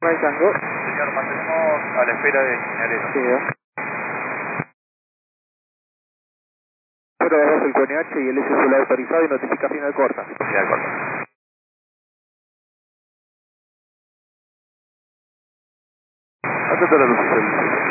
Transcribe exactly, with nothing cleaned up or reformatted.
¿No hay Tango? Señor, mantenemos a la espera de señalero. Sí, ¿eh? cero dos el Q N H y el S S autorizado y notificación de corta. De acuerdo. Atento a la luz, el